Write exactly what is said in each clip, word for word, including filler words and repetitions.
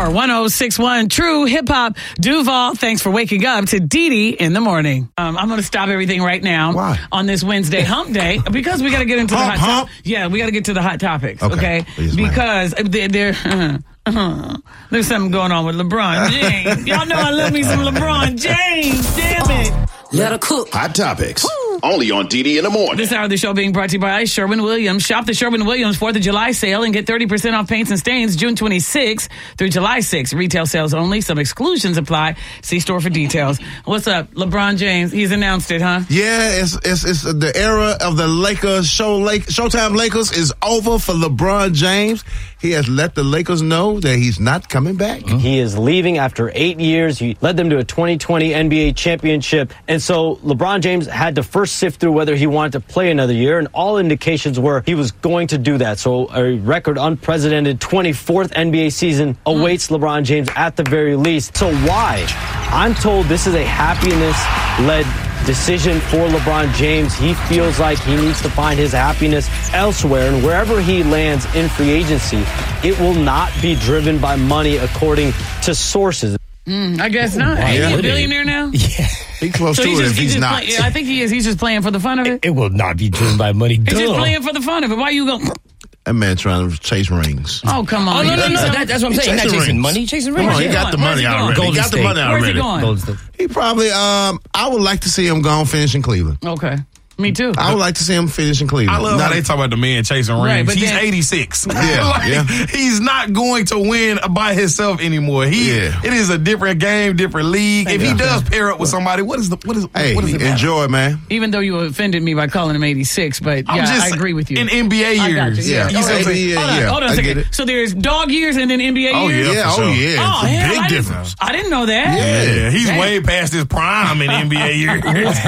Power one oh six point one True Hip Hop. Duval, thanks for waking up to Dee Dee in the morning. Um, I'm going to stop everything right now. Why? On this Wednesday hump day because we got to get into hump, the hot hump. To- Yeah, we got to get to the hot topics. Okay. Okay. Please, because there, there uh, uh, there's something going on with LeBron James. Y'all know I love me some LeBron James. Damn it. Let her cook. Hot Topics. Only on D D in the morning. This hour of the show being brought to you by Sherwin-Williams. Shop the Sherwin-Williams fourth of July sale and get thirty percent off paints and stains June twenty-sixth through July sixth. Retail sales only. Some exclusions apply. See store for details. What's up? LeBron James. He's announced it, huh? Yeah, it's it's it's the era of the Lakers show. Lake Showtime Lakers is over for LeBron James. He has let the Lakers know that he's not coming back. Mm-hmm. He is leaving after eight years. He led them to a twenty twenty N B A championship. And so LeBron James had to first sift through whether he wanted to play another year. And all indications were he was going to do that. So a record unprecedented twenty-fourth N B A season awaits mm. LeBron James at the very least. So why? I'm told this is a happiness-led decision for LeBron James. He feels like he needs to find his happiness elsewhere, and wherever he lands in free agency, it will not be driven by money, according to sources. Mm, I guess not. Wow. Is Yeah. he a billionaire now? Yeah. He's close So to he's it just, if he's he's just not. play, yeah, I think he is. He's just playing for the fun of it. It will not be driven by money. He's Duh. just playing for the fun of it. Why you go? That man trying to chase rings. Oh, come on. Oh, no, no, no. He's- That, that's what I'm He's saying. He's not chasing chasing rings. money. He's chasing Come rings. on, he Where's got he the going? money Where's he going? already. He Golden got the State. money Where's he already. going? Golden State. He probably, um, I would like to see him go and finish in Cleveland. Okay. Me too. I would like to see him finish in Cleveland. I love Now, how they talk about the man chasing rings. Right, but he's then- eighty-six. Yeah, like, yeah. He's not going to win by himself anymore. He, Yeah. It is a different game, different league. If he does pair up with somebody, what is the what is Hey, what is it matter? enjoy, man. Even though you offended me by calling him eighty-six, but I'm yeah, just I agree with you. In N B A I got years, you. Yeah. You Oh, see what I'm saying? yeah, hold on, yeah. hold on a I second. get it. So there's dog years and then N B A Oh, years? yeah. Yeah, for oh sure. yeah. Oh, It's a hell, big I didn't- difference. I didn't know that. Yeah. Yeah, he's Damn. way past his prime in N B A years.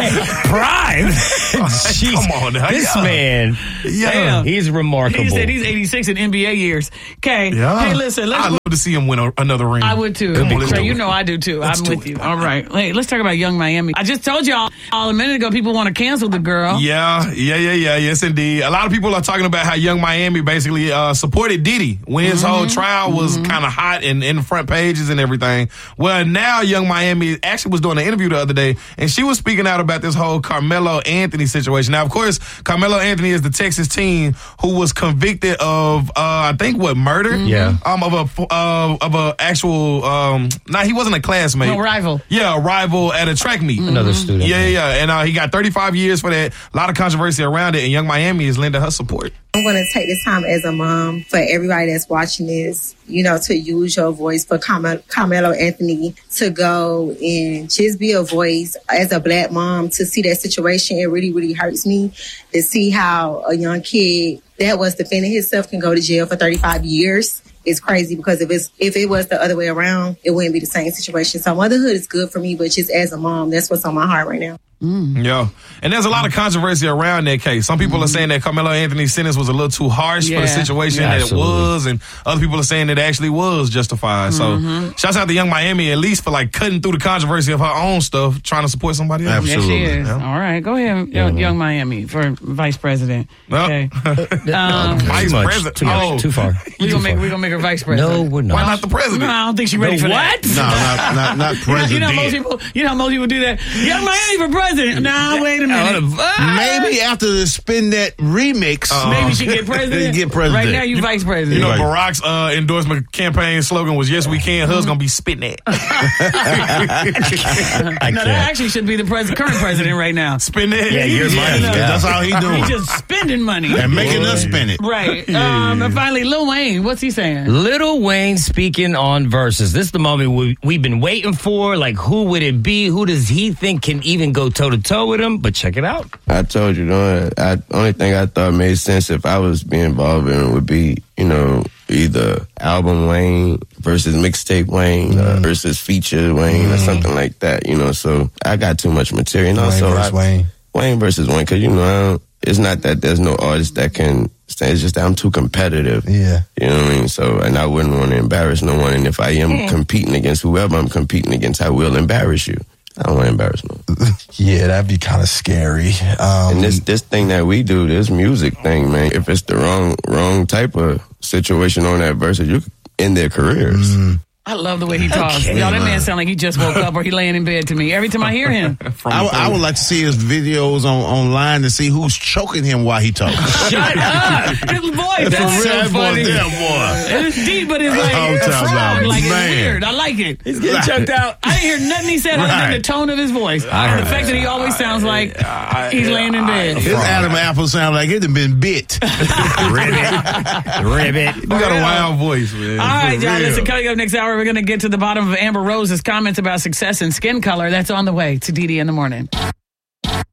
Prime. Jeez. Come on now. This Yeah. man. Yeah. Damn. He's remarkable. He said he's eighty-six in N B A years. Okay. Yeah. Hey, listen. Let's I'd love to see him win a, another ring. I would too. Come on, let's Trey, do you it. know I do too. Let's I'm do with it. you. All right. Hey, let's talk about Young Miami. I just told y'all all a minute ago people want to cancel the girl. Yeah, yeah, yeah, yeah. Yes, indeed. A lot of people are talking about how Young Miami basically uh, supported Diddy when his Mm-hmm. whole trial was kind of hot and in the front pages and everything. Well, now Young Miami actually was doing an interview the other day, and she was speaking out about this whole Carmelo Anthony situation. Now, of course, Carmelo Anthony is the Texas teen who was convicted of, uh, I think, what, murder? Yeah. Um, of a uh, of a actual. Um, nah, he wasn't a classmate. No, rival. Yeah, a rival at a track meet. Another student. Yeah, yeah, yeah. And uh, he got thirty-five years for that. A lot of controversy around it, and Young Miami is lending her support. I'm going to take this time as a mom for everybody that's watching this, you know, to use your voice for Carmelo, Carmelo Anthony to go and just be a voice as a black mom to see that situation. It really, really hurts me to see how a young kid that was defending himself can go to jail for thirty-five years. It's crazy because if it's if it was the other way around, it wouldn't be the same situation. So motherhood is good for me, but just as a mom, that's what's on my heart right now. Mm. Yeah. And there's a lot of controversy around that case. Some people mm. are saying that Carmelo Anthony's sentence was a little too harsh Yeah. for the situation Yeah, that absolutely. it was, and other people are saying it actually was justified. Mm-hmm. So shouts out to Young Miami, at least for like cutting through the controversy of her own stuff, trying to support somebody else. Absolutely. Yes, she is. Yeah. All right. Go ahead, Young, Young Miami for vice president. Well, Okay. Um, Vice Too much. president. Too much. Oh. Too far. we Too gonna make far. we gonna make her vice No, president. we're not. Why not the president? No, I don't think she's ready The for what? that. No, not not not You know, president. you know how most people, you know how most people do that. Young Miami for president. Nah, wait a minute. Maybe after the Spin That remix, Uh, Maybe she get president. Get president. Right now, you vice president. You know, Right. Barack's uh, endorsement campaign slogan was "Yes, we can." Hers gonna be spitting it. I no, that can't. actually should be the pres- current president right now. Spin it. Yeah, you're Yeah, money. Yeah. that's all he doing. He's just spending money. And making us spin it. Right. Um, and finally, Lil Wayne, what's he saying? Lil Wayne speaking on Versus. This is the moment we, we've been waiting for. Like, who would it be? Who does he think can even go toe to toe with him? But check it out. I told you, the I, only thing I thought made sense if I was being involved in it would be, you know, either album Wayne versus mixtape Wayne Mm. uh, versus feature Wayne Mm. or something like that, you know. So I got too much material. And Wayne also, versus I, Wayne. Wayne versus Wayne, because, you know, I don't, it's not that there's no artist that can stand. It's just that I'm too competitive. Yeah. You know what I mean? So, and I wouldn't want to embarrass no one. And if I am competing against whoever I'm competing against, I will embarrass you. I don't want to embarrass no one. Yeah, that'd be kind of scary. Um, And this this thing that we do, this music thing, man, if it's the wrong wrong type of situation on that versus, you could end their careers. Mm. I love the way he talks. Okay, Y'all, that man. man sound like he just woke up or he laying in bed to me. Every time I hear him. From I, the I would like to see his videos on online to see who's choking him while he talks. Shut up! His voice, that's For so real, funny. boy, damn boy. It's deep, but it's like I'm it's talking frog. about, Like it's man. weird. I like it. He's getting choked out. I didn't hear nothing he said other than Right. the tone of his voice. I And heard the fact that he always sounds like he's laying in bed. His Adam Apple sound like it had been bit. Ribbit. Ribbit. You got a wild voice, man. All right, For y'all. real. Listen, coming up next hour, we're going to get to the bottom of Amber Rose's comments about success and skin color. That's on the way to D D in the morning.